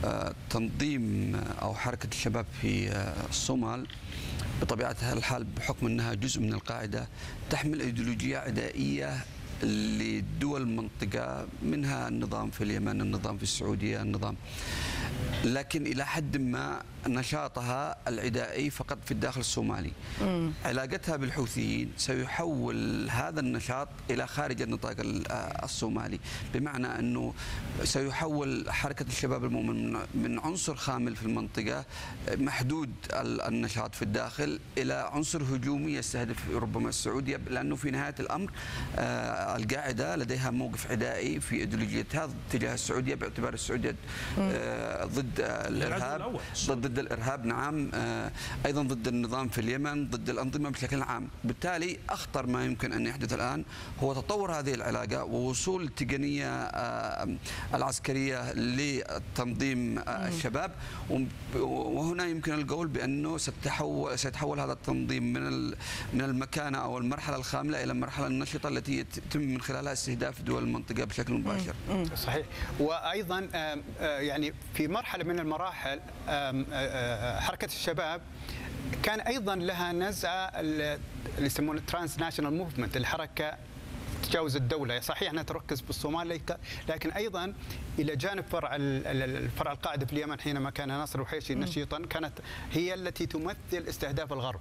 تنظيم أو حركة الشباب في الصومال بطبيعة الحال بحكم أنها جزء من القاعدة تحمل أيديولوجية عدائية لدول المنطقة، منها النظام في اليمن، النظام في السعودية، النظام، لكن إلى حد ما نشاطها العدائي فقط في الداخل الصومالي. علاقتها بالحوثيين سيحول هذا النشاط إلى خارج النطاق الصومالي، بمعنى أنه سيحول حركة الشباب المؤمن من عنصر خامل في المنطقة محدود النشاط في الداخل إلى عنصر هجومي يستهدف ربما السعودية، لأنه في نهاية الأمر القاعدة لديها موقف عدائي في ايديولوجيتها تجاه السعودية، باعتبار السعودية ضد الإرهاب، ضد الإرهاب، نعم، أيضا ضد النظام في اليمن، ضد الأنظمة بشكل عام. بالتالي أخطر ما يمكن أن يحدث الآن هو تطور هذه العلاقة ووصول التقنية العسكرية لتنظيم الشباب، وهنا يمكن القول بأنه سيتحول هذا التنظيم من المكانة أو المرحلة الخاملة إلى المرحلة النشطة التي يتم من خلالها استهداف دول المنطقة بشكل مباشر. صحيح. وأيضا يعني في مرحلة من المراحل حركة الشباب كان أيضا لها نزعة اللي يسمونه ترانس ناشونال موفمنت، الحركة تجاوز الدولة. صحيح أنها تركز بالصومال، لكن أيضا إلى جانب فرع القاعدة في اليمن حينما كان ناصر الوحيشي نشيطا، كانت هي التي تمثل استهداف الغرب.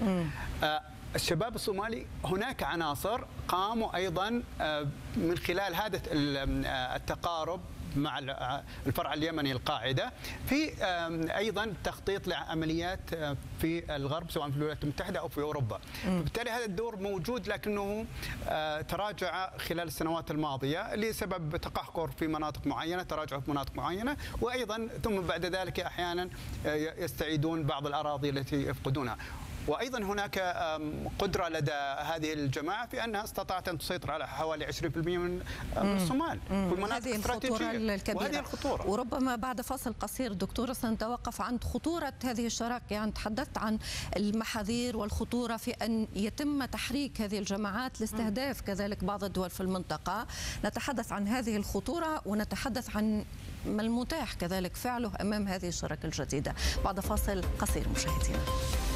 الشباب الصومالي هناك عناصر قاموا أيضا من خلال هذا التقارب مع الفرع اليمني القاعدة في أيضا تخطيط لعمليات في الغرب، سواء في الولايات المتحدة أو في أوروبا. بالتالي هذا الدور موجود، لكنه تراجع خلال السنوات الماضية لسبب تقهقر في مناطق معينة، تراجع في مناطق معينة، وأيضا ثم بعد ذلك أحيانا يستعيدون بعض الأراضي التي يفقدونها. وأيضا هناك قدرة لدى هذه الجماعة في أنها استطاعت أن تسيطر على حوالي 20% من الصومال في مناطق استراتيجية. الكبيرة. وهذه الخطورة. وربما بعد فاصل قصير دكتورة سنتوقف عند خطورة هذه الشراكة، يعني تحدثت عن المحاذير والخطورة في أن يتم تحريك هذه الجماعات لاستهداف كذلك بعض الدول في المنطقة. نتحدث عن هذه الخطورة ونتحدث عن ما المتاح كذلك فعله أمام هذه الشراكة الجديدة بعد فاصل قصير مشاهدينا.